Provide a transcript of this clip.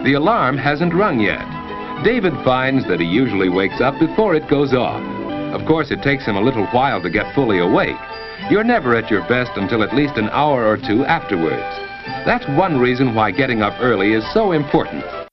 The alarm hasn't rung yet. David finds that he usually wakes up before it goes off. Of course, it takes him a little while to get fully awake. You're never at your best until at least an hour or two afterwards. That's one reason why getting up early is so important.